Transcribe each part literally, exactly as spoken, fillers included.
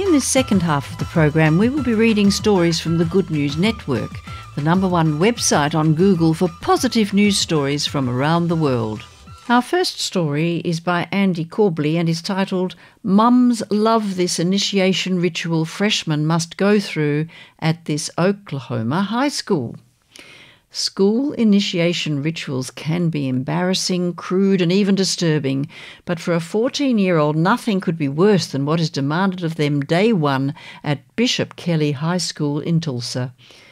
In this second half of the program, we will be reading stories from the Good News Network, the number one website on Google for positive news stories from around the world. Our first story is by Andy Corbley and is titled "Mums Love This Initiation Ritual Freshmen Must Go Through at This Oklahoma High School." School initiation rituals can be embarrassing, crude and even disturbing, but for a fourteen-year-old nothing could be worse than what is demanded of them day one at Bishop Kelly High School in Tulsa.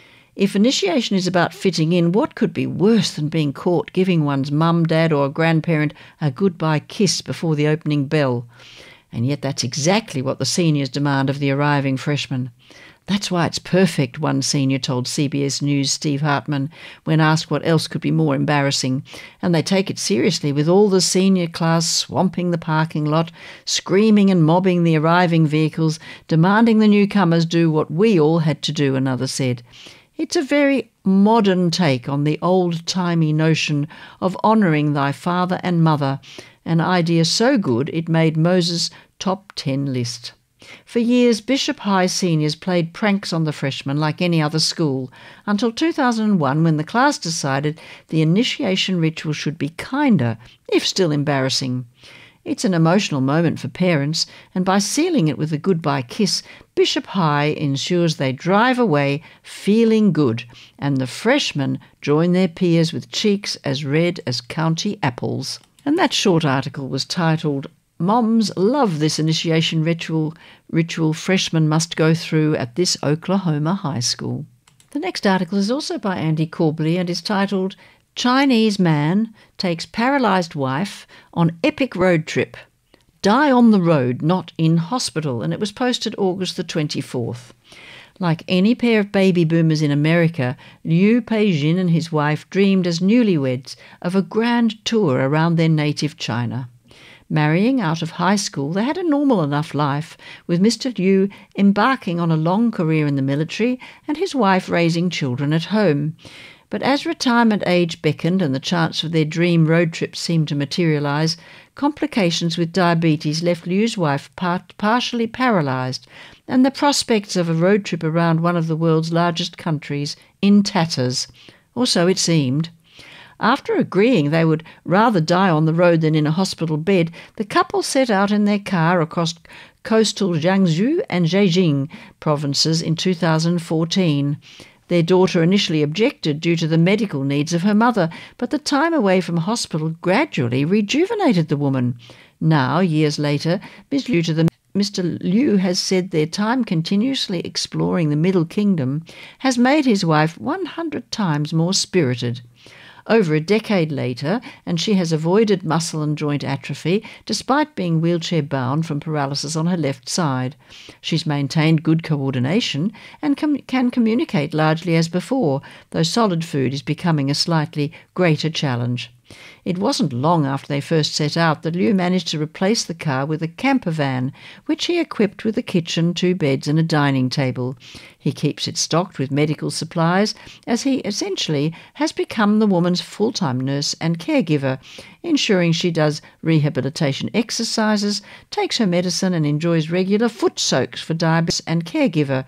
If initiation is about fitting in, what could be worse than being caught giving one's mum, dad or grandparent a goodbye kiss before the opening bell? And yet that's exactly what the seniors demand of the arriving freshmen. "That's why it's perfect," one senior told C B S News' Steve Hartman when asked what else could be more embarrassing. And they take it seriously, with all the senior class swamping the parking lot, screaming and mobbing the arriving vehicles, demanding the newcomers do what we all had to do, another said. It's a very modern take on the old-timey notion of honouring thy father and mother, an idea so good it made Moses' top ten list. For years, Bishop High seniors played pranks on the freshmen like any other school, until two thousand one, when the class decided the initiation ritual should be kinder, if still embarrassing. It's an emotional moment for parents, and by sealing it with a goodbye kiss, Bishop High ensures they drive away feeling good, and the freshmen join their peers with cheeks as red as county apples. And that short article was titled "Moms Love This Initiation Ritual Ritual Freshmen Must Go Through at This Oklahoma High School." The next article is also by Andy Corbley and is titled "Chinese Man Takes Paralysed Wife on Epic Road Trip. Die on the Road, Not in Hospital," and it was posted August the twenty-fourth. Like any pair of baby boomers in America, Liu Peijin and his wife dreamed as newlyweds of a grand tour around their native China. Marrying out of high school, they had a normal enough life, with Mister Liu embarking on a long career in the military and his wife raising children at home. But as retirement age beckoned and the chance for their dream road trip seemed to materialise, complications with diabetes left Liu's wife part- partially paralysed, and the prospects of a road trip around one of the world's largest countries in tatters. Or so it seemed. After agreeing they would rather die on the road than in a hospital bed, the couple set out in their car across coastal Jiangsu and Zhejiang provinces in two thousand fourteen. Their daughter initially objected due to the medical needs of her mother, but the time away from hospital gradually rejuvenated the woman. Now, years later, Miz Liu to the Mister Liu has said their time continuously exploring the Middle Kingdom has made his wife one hundred times more spirited. Over a decade later, and she has avoided muscle and joint atrophy despite being wheelchair-bound from paralysis on her left side. She's maintained good coordination and com- can communicate largely as before, though solid food is becoming a slightly greater challenge. It wasn't long after they first set out that Liu managed to replace the car with a camper van, which he equipped with a kitchen, two beds and a dining table. He keeps it stocked with medical supplies, as he essentially has become the woman's full-time nurse and caregiver, ensuring she does rehabilitation exercises, takes her medicine and enjoys regular foot soaks for diabetes and caregiver.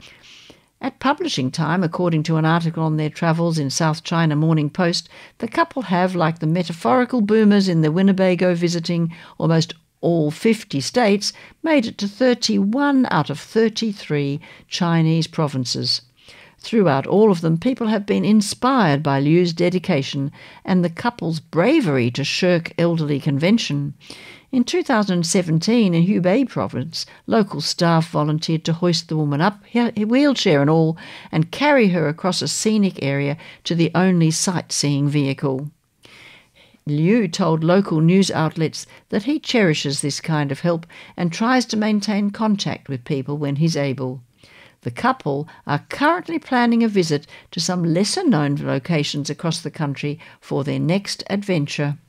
At publishing time, according to an article on their travels in South China Morning Post, the couple have, like the metaphorical boomers in the Winnebago visiting almost all fifty states, made it to thirty-one out of thirty-three Chinese provinces. Throughout all of them, people have been inspired by Liu's dedication and the couple's bravery to shirk elderly convention. In two thousand seventeen, in Hubei province, local staff volunteered to hoist the woman up, wheelchair and all, and carry her across a scenic area to the only sightseeing vehicle. Liu told local news outlets that he cherishes this kind of help and tries to maintain contact with people when he's able. The couple are currently planning a visit to some lesser-known locations across the country for their next adventure.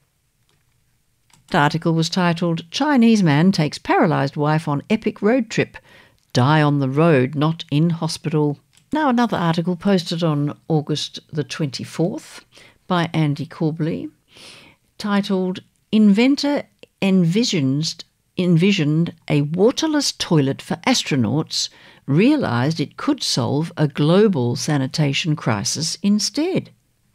The article was titled "Chinese Man Takes Paralysed Wife on Epic Road Trip. Die on the Road, Not in Hospital." Now another article posted on August the twenty-fourth by Andy Corbley, titled "Inventor Envisions envisioned a waterless toilet for astronauts realised it could solve a global sanitation crisis instead.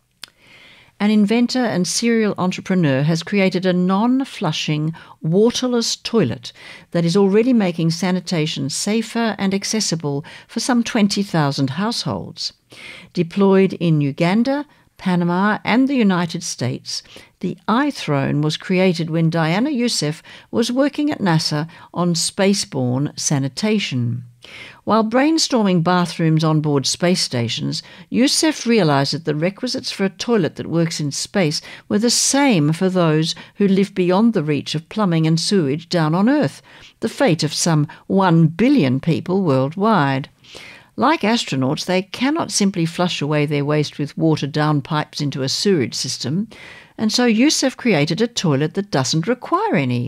An inventor and serial entrepreneur has created a non-flushing, waterless toilet that is already making sanitation safer and accessible for some twenty thousand households. Deployed in Uganda, Panama and the United States, the iThrone was created when Diana Youssef was working at NASA on spaceborne sanitation. While brainstorming bathrooms on board space stations, Youssef realised that the requisites for a toilet that works in space were the same for those who live beyond the reach of plumbing and sewage down on Earth, the fate of some one billion people worldwide. Like astronauts, they cannot simply flush away their waste with water down pipes into a sewage system, and so Youssef created a toilet that doesn't require any.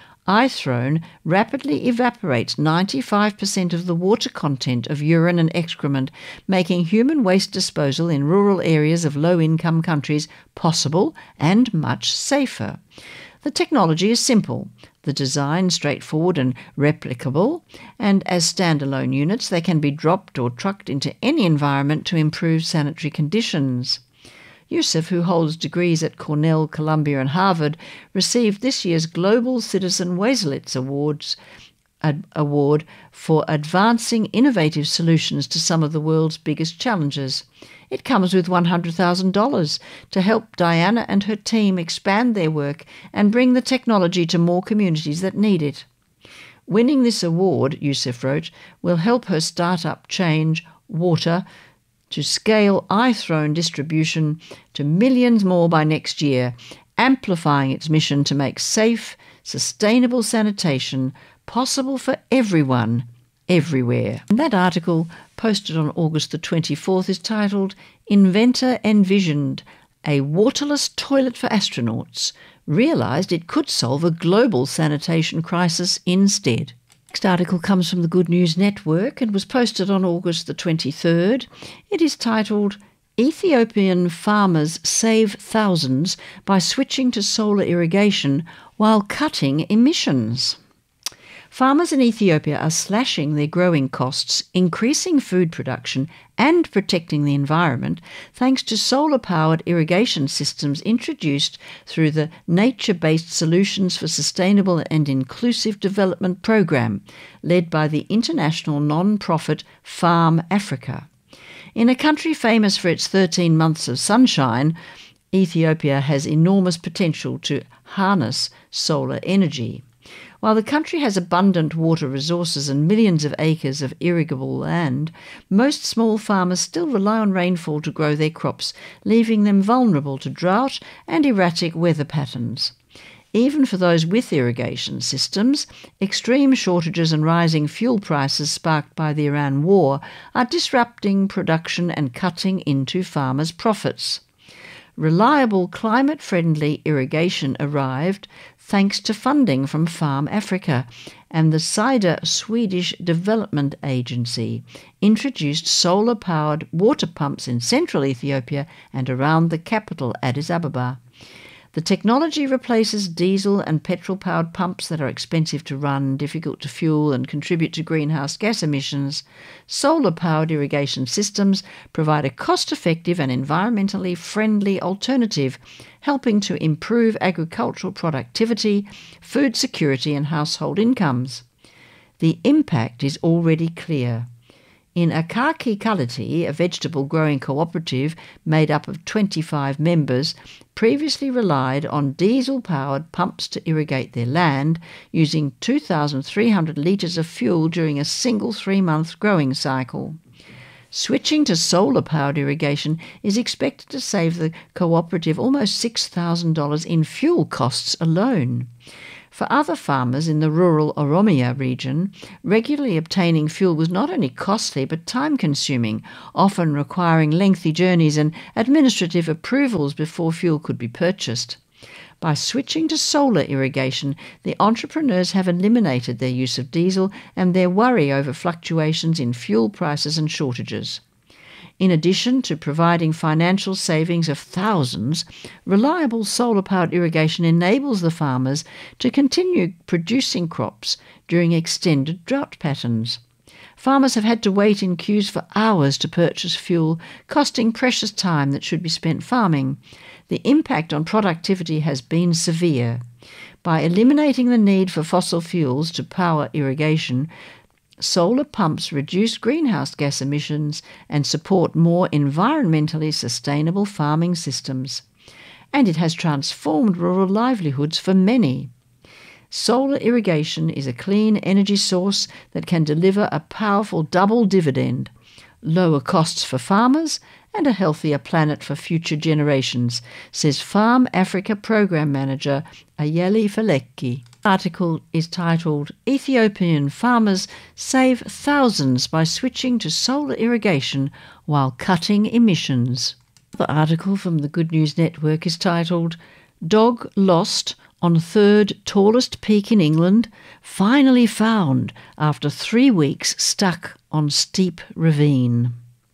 iThrone rapidly evaporates ninety-five percent of the water content of urine and excrement, making human waste disposal in rural areas of low-income countries possible and much safer. The technology is simple, the design straightforward and replicable, and as standalone units they can be dropped or trucked into any environment to improve sanitary conditions. Youssef, who holds degrees at Cornell, Columbia and Harvard, received this year's Global Citizen Wazelets Awards ad, Award for advancing innovative solutions to some of the world's biggest challenges. It comes with one hundred thousand dollars to help Diana and her team expand their work and bring the technology to more communities that need it. Winning this award, Youssef wrote, will help her startup change water to scale iThrone distribution to millions more by next year, amplifying its mission to make safe, sustainable sanitation possible for everyone, everywhere. And that article, posted on August the twenty-fourth, is titled Inventor Envisioned a Waterless Toilet for Astronauts, Realised it could solve a global sanitation crisis instead. Next article comes from the Good News Network and was posted on August the twenty-third. It is titled Ethiopian Farmers Save Thousands by Switching to Solar Irrigation While Cutting Emissions. Farmers in Ethiopia are slashing their growing costs, increasing food production and protecting the environment thanks to solar-powered irrigation systems introduced through the Nature-Based Solutions for Sustainable and Inclusive Development program, led by the international non-profit Farm Africa. In a country famous for its thirteen months of sunshine, Ethiopia has enormous potential to harness solar energy. While the country has abundant water resources and millions of acres of irrigable land, most small farmers still rely on rainfall to grow their crops, leaving them vulnerable to drought and erratic weather patterns. Even for those with irrigation systems, extreme shortages and rising fuel prices sparked by the Iran war are disrupting production and cutting into farmers' profits. Reliable, climate-friendly irrigation arrived thanks to funding from Farm Africa, and the Sida Swedish Development Agency introduced solar-powered water pumps in central Ethiopia and around the capital, Addis Ababa. The technology replaces diesel and petrol-powered pumps that are expensive to run, difficult to fuel and contribute to greenhouse gas emissions. Solar-powered irrigation systems provide a cost-effective and environmentally friendly alternative, helping to improve agricultural productivity, food security and household incomes. The impact is already clear. In Akaki Kalati, a vegetable growing cooperative made up of twenty-five members, previously relied on diesel-powered pumps to irrigate their land, using two thousand three hundred litres of fuel during a single three-month growing cycle. Switching to solar-powered irrigation is expected to save the cooperative almost six thousand dollars in fuel costs alone. For other farmers in the rural Oromia region, regularly obtaining fuel was not only costly but time-consuming, often requiring lengthy journeys and administrative approvals before fuel could be purchased. By switching to solar irrigation, the entrepreneurs have eliminated their use of diesel and their worry over fluctuations in fuel prices and shortages. In addition to providing financial savings of thousands, reliable solar-powered irrigation enables the farmers to continue producing crops during extended drought patterns. Farmers have had to wait in queues for hours to purchase fuel, costing precious time that should be spent farming. The impact on productivity has been severe. By eliminating the need for fossil fuels to power irrigation, solar pumps reduce greenhouse gas emissions and support more environmentally sustainable farming systems. And it has transformed rural livelihoods for many. Solar irrigation is a clean energy source that can deliver a powerful double dividend: lower costs for farmers and a healthier planet for future generations, says Farm Africa Program Manager Ayeli Faleki. The article is titled "Ethiopian Farmers Save Thousands by Switching to Solar Irrigation While Cutting Emissions." The article from the Good News Network is titled "Dog Lost on Third Tallest Peak in England, Finally Found After Three Weeks Stuck on Steep Ravine."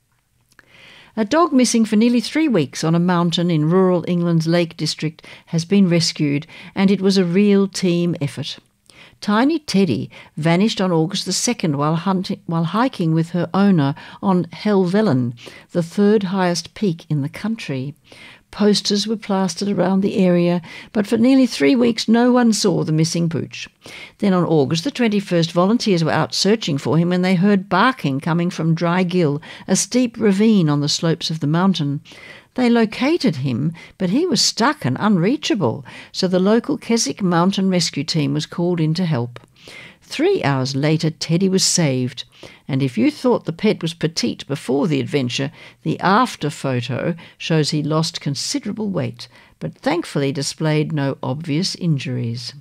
A dog missing for nearly three weeks on a mountain in rural England's Lake District has been rescued, and it was a real team effort. Tiny Teddy vanished on August the second while, hunting, while hiking with her owner on Helvellyn, the third highest peak in the country. Posters were plastered around the area, but for nearly three weeks no one saw the missing pooch. Then on August the twenty-first, volunteers were out searching for him when they heard barking coming from Dry Gill, a steep ravine on the slopes of the mountain. They located him, but he was stuck and unreachable, so the local Keswick Mountain Rescue Team was called in to help. Three hours later, Teddy was saved, and if you thought the pet was petite before the adventure, the after photo shows he lost considerable weight, but thankfully displayed no obvious injuries.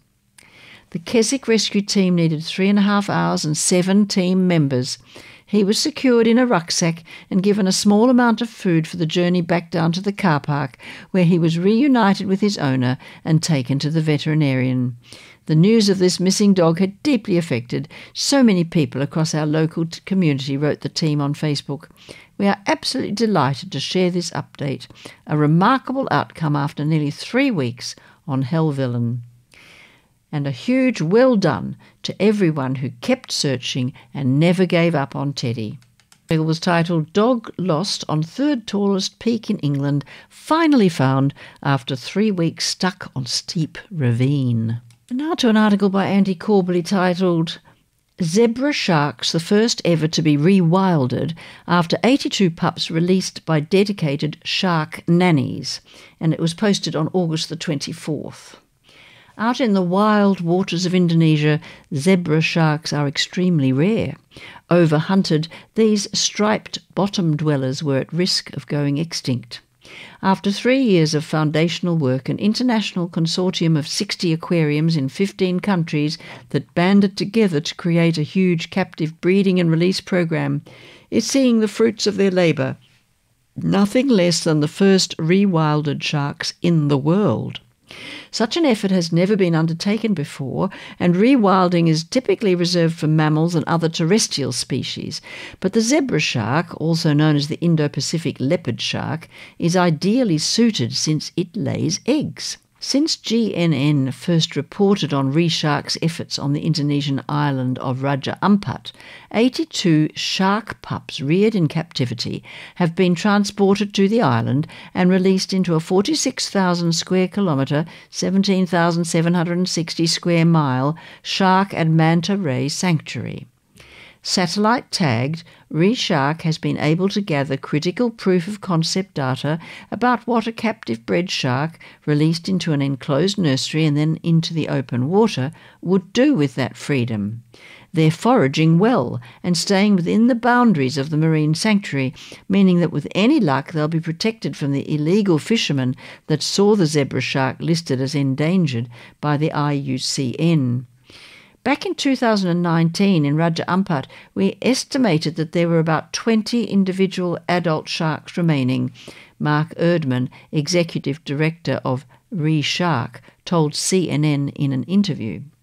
The Keswick Rescue Team needed three and a half hours and seven team members. He was secured in a rucksack and given a small amount of food for the journey back down to the car park, where he was reunited with his owner and taken to the veterinarian. The news of this missing dog had deeply affected so many people across our local t- community, wrote the team on Facebook. We are absolutely delighted to share this update, a remarkable outcome after nearly three weeks on Helvellyn. And a huge well done to everyone who kept searching and never gave up on Teddy. It was titled "Dog Lost on Third Tallest Peak in England, Finally Found After Three Weeks Stuck on Steep Ravine." Now to an article by Andy Corbally titled "Zebra Sharks, the First Ever to be Rewilded After eighty-two Pups Released by Dedicated Shark Nannies," and it was posted on August the twenty-fourth. Out in the wild waters of Indonesia, zebra sharks are extremely rare. Overhunted, these striped bottom dwellers were at risk of going extinct. After three years of foundational work, an international consortium of sixty aquariums in fifteen countries that banded together to create a huge captive breeding and release program is seeing the fruits of their labour. Nothing less than the first rewilded sharks in the world. Such an effort has never been undertaken before, and rewilding is typically reserved for mammals and other terrestrial species. But the zebra shark, also known as the Indo-Pacific leopard shark, is ideally suited since it lays eggs. Since G N N first reported on ReShark's efforts on the Indonesian island of Raja Ampat, eighty-two shark pups reared in captivity have been transported to the island and released into a forty-six thousand square kilometre, seventeen thousand seven hundred sixty square mile shark and manta ray sanctuary. Satellite-tagged, ReShark has been able to gather critical proof-of-concept data about what a captive-bred shark, released into an enclosed nursery and then into the open water, would do with that freedom. They're foraging well and staying within the boundaries of the marine sanctuary, meaning that with any luck they'll be protected from the illegal fishermen that saw the zebra shark listed as endangered by the I U C N. Back in two thousand nineteen in Raja Ampat, we estimated that there were about twenty individual adult sharks remaining. Mark Erdman, Executive Director of ReShark, told C N N in an interview.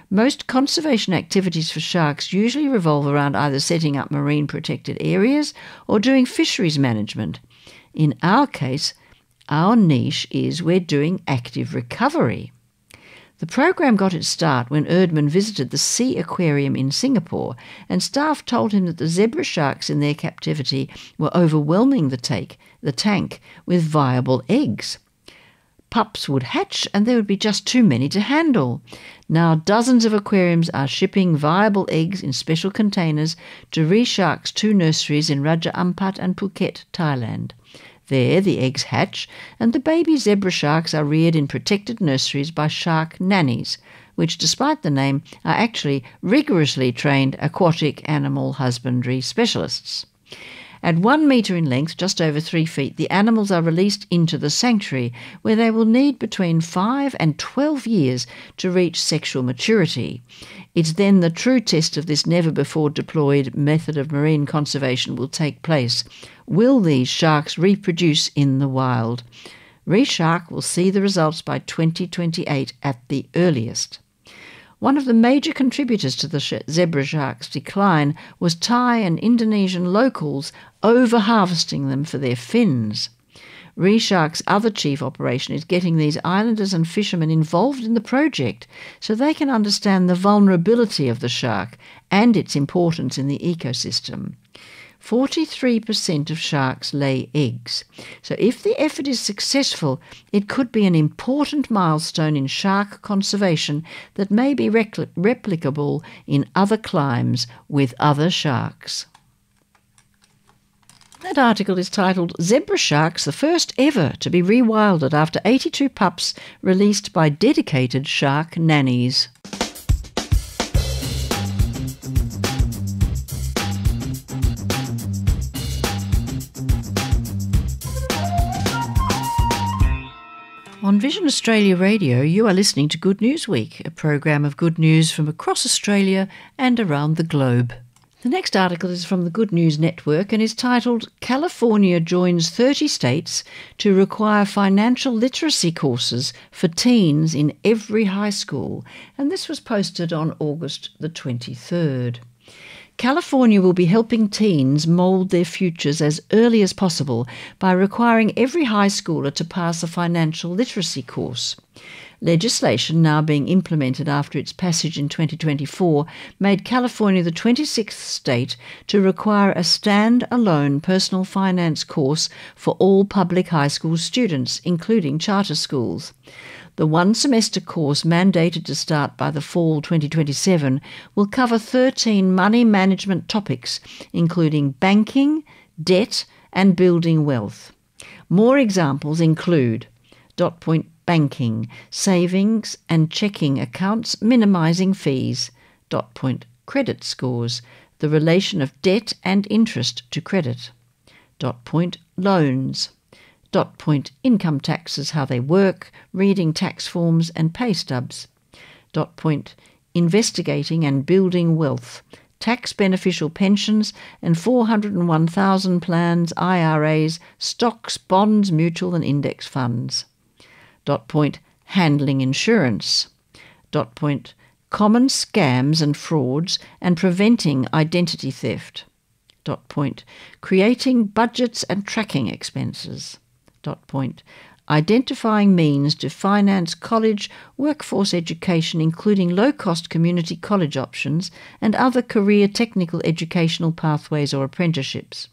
Most conservation activities for sharks usually revolve around either setting up marine protected areas or doing fisheries management. In our case, our niche is we're doing active recovery. The program got its start when Erdman visited the Sea Aquarium in Singapore, and staff told him that the zebra sharks in their captivity were overwhelming the, take, the tank with viable eggs. Pups would hatch and there would be just too many to handle. Now dozens of aquariums are shipping viable eggs in special containers to ReShark's two nurseries in Raja Ampat and Phuket, Thailand. There the eggs hatch and the baby zebra sharks are reared in protected nurseries by shark nannies, which, despite the name, are actually rigorously trained aquatic animal husbandry specialists. At one metre in length, just over three feet, the animals are released into the sanctuary, where they will need between five and twelve years to reach sexual maturity. It's then the true test of this never-before-deployed method of marine conservation will take place. Will these sharks reproduce in the wild? ReShark will see the results by twenty twenty-eight at the earliest. One of the major contributors to the sh- zebra shark's decline was Thai and Indonesian locals over-harvesting them for their fins. ReShark's other chief operation is getting these islanders and fishermen involved in the project so they can understand the vulnerability of the shark and its importance in the ecosystem. forty-three percent of sharks lay eggs. So if the effort is successful, it could be an important milestone in shark conservation that may be repl- replicable in other climes with other sharks. That article is titled Zebra Sharks, the first ever to be rewilded after eighty-two pups released by dedicated shark nannies. On Vision Australia Radio, you are listening to Good News Week, a program of good news from across Australia and around the globe. The next article is from the Good News Network and is titled California Joins thirty States to Require Financial Literacy Courses for Teens in Every High School, and this was posted on August the twenty-third. California will be helping teens mould their futures as early as possible by requiring every high schooler to pass a financial literacy course. Legislation now being implemented after its passage in twenty twenty-four made California the twenty-sixth state to require a stand-alone personal finance course for all public high school students, including charter schools. The one-semester course, mandated to start by the fall twenty twenty-seven, will cover thirteen money management topics, including banking, debt, and building wealth. More examples include dot point banking, savings and checking accounts, minimising fees, dot point credit scores, the relation of debt and interest to credit, dot point loans, dot point income taxes, how they work, reading tax forms and pay stubs, dot point investigating and building wealth, tax beneficial pensions and four hundred one thousand plans, I R As, stocks, bonds, mutual and index funds, dot point handling insurance, dot point common scams and frauds and preventing identity theft, dot point creating budgets and tracking expenses, dot point identifying means to finance college workforce education, including low-cost community college options and other career technical educational pathways or apprenticeships.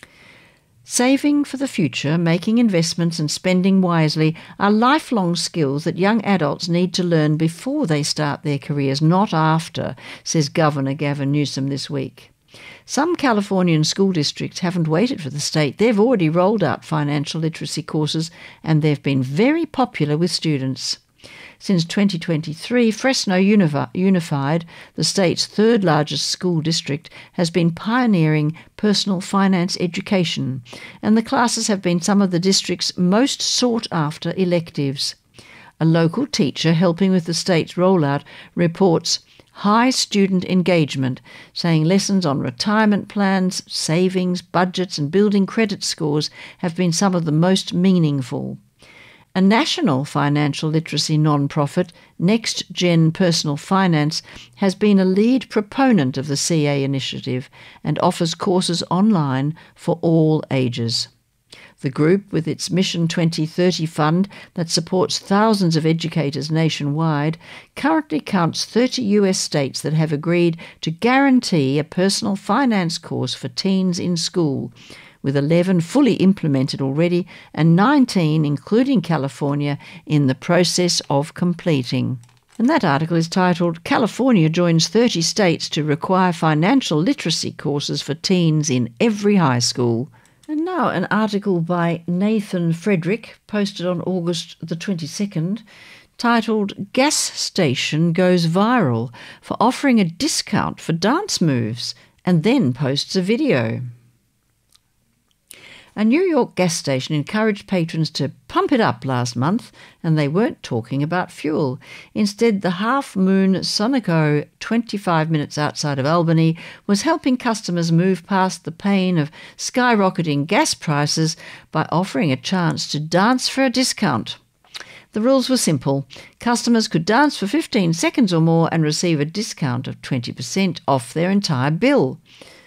Saving for the future, making investments and spending wisely are lifelong skills that young adults need to learn before they start their careers, not after, says Governor Gavin Newsom this week. Some Californian school districts haven't waited for the state. They've already rolled out financial literacy courses and they've been very popular with students. Since twenty twenty-three, Fresno Unified, the state's third largest school district, has been pioneering personal finance education, and the classes have been some of the district's most sought-after electives. A local teacher helping with the state's rollout reports high student engagement, saying lessons on retirement plans, savings, budgets and building credit scores have been some of the most meaningful. A national financial literacy non-profit, Next Gen Personal Finance, has been a lead proponent of the C A initiative and offers courses online for all ages. The group, with its Mission twenty thirty fund that supports thousands of educators nationwide, currently counts thirty U S states that have agreed to guarantee a personal finance course for teens in school, with eleven fully implemented already and nineteen, including California, in the process of completing. And that article is titled, California Joins thirty States to Require Financial Literacy Courses for Teens in Every High School. And now an article by Nathan Frederick, posted on August the twenty-second, titled Gas Station Goes Viral for Offering a Discount for Dance Moves, and then posts a video. A New York gas station encouraged patrons to pump it up last month, and they weren't talking about fuel. Instead, the Half Moon Sonico, twenty-five minutes outside of Albany, was helping customers move past the pain of skyrocketing gas prices by offering a chance to dance for a discount. The rules were simple. Customers could dance for fifteen seconds or more and receive a discount of twenty percent off their entire bill.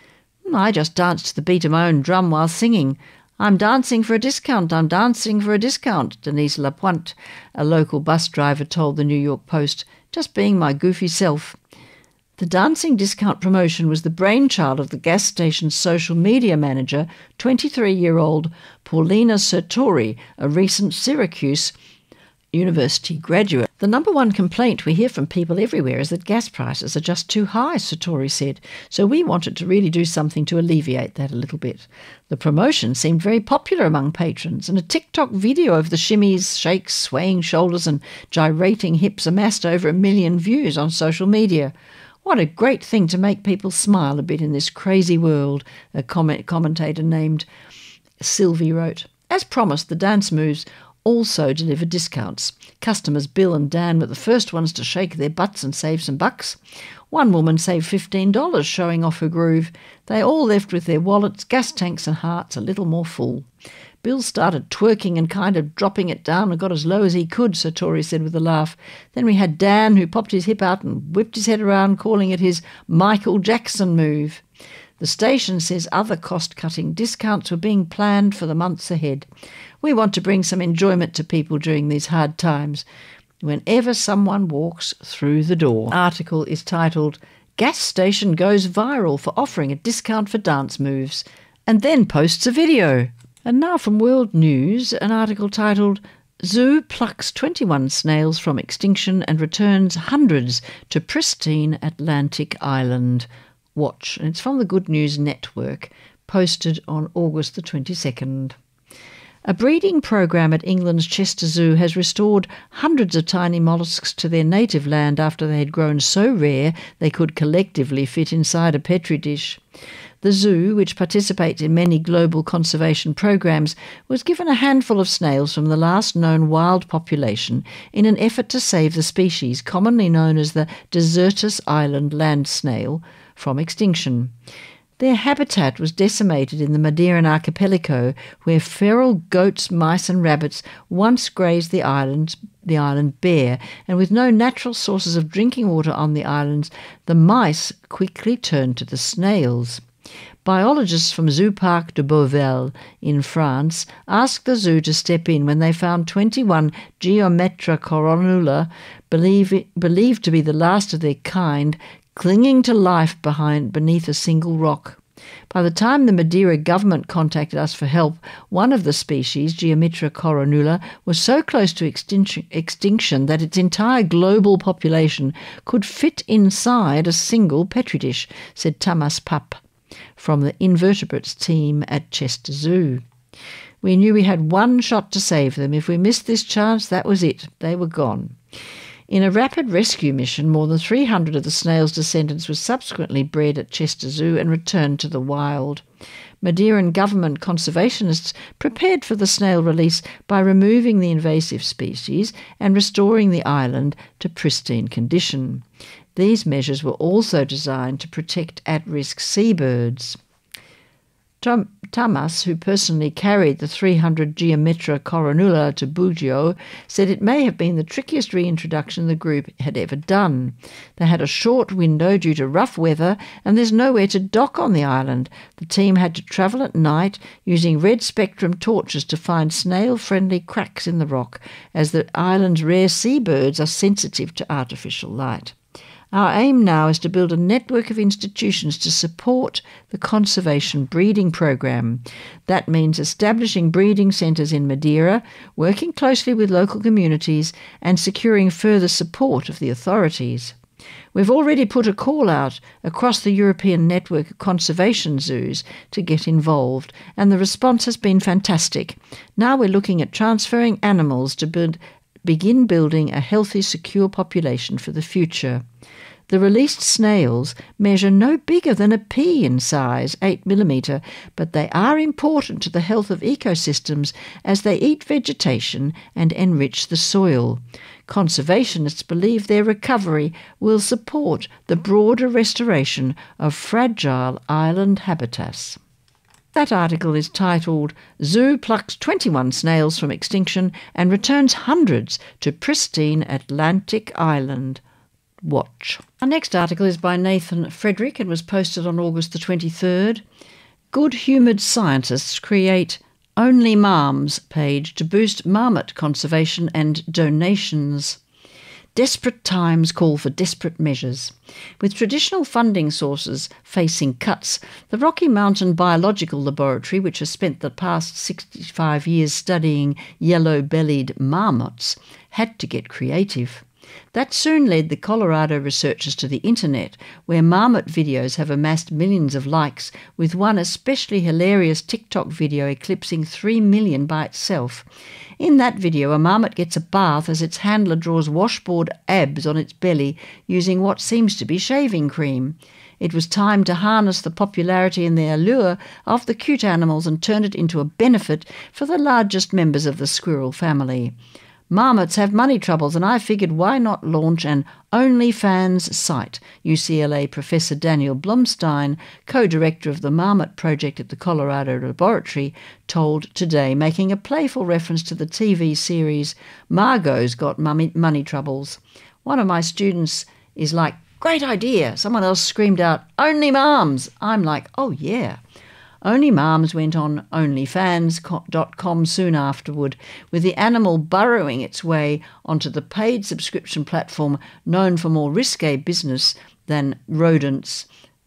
I just danced to the beat of my own drum while singing. I'm dancing for a discount, I'm dancing for a discount, Denise Lapointe, a local bus driver, told the New York Post, just being my goofy self. The dancing discount promotion was the brainchild of the gas station's social media manager, twenty-three-year-old Paulina Sertori, a recent Syracuse University graduate. The number one complaint we hear from people everywhere is that gas prices are just too high, Sertori said, so we wanted to really do something to alleviate that a little bit. The promotion seemed very popular among patrons, and a TikTok video of the shimmies, shakes, swaying shoulders and gyrating hips amassed over a million views on social media. What a great thing to make people smile a bit in this crazy world, a comment commentator named Sylvie wrote. As promised, the dance moves also delivered discounts. Customers Bill and Dan were the first ones to shake their butts and save some bucks. One woman saved fifteen dollars showing off her groove. They all left with their wallets, gas tanks and hearts a little more full. Bill started twerking and kind of dropping it down and got as low as he could, Sertori said with a laugh. Then we had Dan, who popped his hip out and whipped his head around, calling it his Michael Jackson move. The station says other cost-cutting discounts were being planned for the months ahead. We want to bring some enjoyment to people during these hard times, whenever someone walks through the door. The article is titled, Gas Station Goes Viral for Offering a Discount for Dance Moves, and then posts a video. And now from World News, an article titled, Zoo Plucks twenty-one Snails from Extinction and Returns Hundreds to Pristine Atlantic Island. Watch, and it's from the Good News Network, posted on August the twenty-second. A breeding program at England's Chester Zoo has restored hundreds of tiny molluscs to their native land after they had grown so rare they could collectively fit inside a petri dish. The zoo, which participates in many global conservation programs, was given a handful of snails from the last known wild population in an effort to save the species, commonly known as the Desertus Island land snail, from extinction. Their habitat was decimated in the Madeiran archipelago, where feral goats, mice and rabbits once grazed the island, the island bare, and with no natural sources of drinking water on the islands, the mice quickly turned to the snails. Biologists from Zooparc de Beauval in France asked the zoo to step in when they found twenty-one Geometra coronula, believe, believed to be the last of their kind, clinging to life behind beneath a single rock. By the time the Madeira government contacted us for help, one of the species, Geometra coronula, was so close to extinction, extinction that its entire global population could fit inside a single petri dish, said Thomas Papp from the invertebrates team at Chester Zoo. We knew we had one shot to save them. If we missed this chance, that was it. They were gone. In a rapid rescue mission, more than three hundred of the snail's descendants were subsequently bred at Chester Zoo and returned to the wild. Madeiran government conservationists prepared for the snail release by removing the invasive species and restoring the island to pristine condition. These measures were also designed to protect at-risk seabirds. Tom, Tamas, who personally carried the three hundred Geometra Coronula to Bugio, said it may have been the trickiest reintroduction the group had ever done. They had a short window due to rough weather, and there's nowhere to dock on the island. The team had to travel at night using red spectrum torches to find snail-friendly cracks in the rock, as the island's rare seabirds are sensitive to artificial light. Our aim now is to build a network of institutions to support the conservation breeding program. That means establishing breeding centres in Madeira, working closely with local communities, and securing further support of the authorities. We've already put a call out across the European network of conservation zoos to get involved, and the response has been fantastic. Now we're looking at transferring animals to build, begin building a healthy, secure population for the future. The released snails measure no bigger than a pea in size, eight millimetre, but they are important to the health of ecosystems as they eat vegetation and enrich the soil. Conservationists believe their recovery will support the broader restoration of fragile island habitats. That article is titled "Zoo Plucks twenty-one Snails from Extinction and Returns Hundreds to Pristine Atlantic Island. Watch." Our next article is by Nathan Frederick and was posted on August the twenty-third. Good-humoured scientists create Only Marms page to boost marmot conservation and donations. Desperate times call for desperate measures. With traditional funding sources facing cuts, the Rocky Mountain Biological Laboratory, which has spent the past sixty-five years studying yellow-bellied marmots, had to get creative. That soon led the Colorado researchers to the internet, where marmot videos have amassed millions of likes, with one especially hilarious TikTok video eclipsing three million by itself. In that video, a marmot gets a bath as its handler draws washboard abs on its belly using what seems to be shaving cream. It was time to harness the popularity and the allure of the cute animals and turn it into a benefit for the largest members of the squirrel family. Marmots have money troubles, and I figured why not launch an OnlyFans site, U C L A Professor Daniel Blumstein, co-director of the Marmot Project at the Colorado Laboratory, told Today, making a playful reference to the T V series Margot's Got Mummy, Money Troubles. One of my students is like, "Great idea." Someone else screamed out, "Only Marms." I'm like, oh yeah. Only Marms went on onlyfans dot com soon afterward, with the animal burrowing its way onto the paid subscription platform known for more risque business than rodents.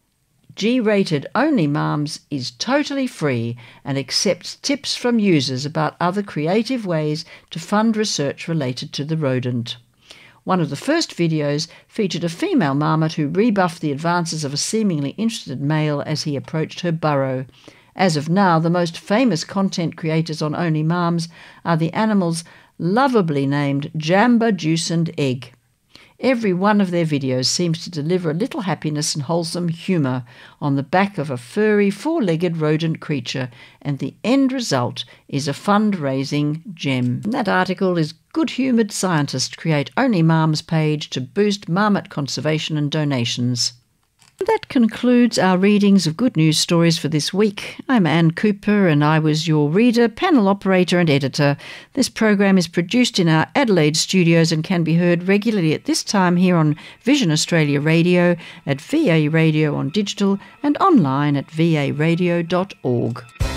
G-rated Only Marms is totally free and accepts tips from users about other creative ways to fund research related to the rodent. One of the first videos featured a female marmot who rebuffed the advances of a seemingly interested male as he approached her burrow. As of now, the most famous content creators on Only Marms are the animals lovably named Jamba Juice and Egg. Every one of their videos seems to deliver a little happiness and wholesome humour on the back of a furry, four-legged rodent creature, and the end result is a fundraising gem. And that article is Good-humoured scientists create Only Marms page to boost marmot conservation and donations. That concludes our readings of Good News Stories for this week. I'm Anne Cooper and I was your reader, panel operator and editor. This program is produced in our Adelaide studios and can be heard regularly at this time here on Vision Australia Radio, at V A Radio on digital and online at v a radio dot org.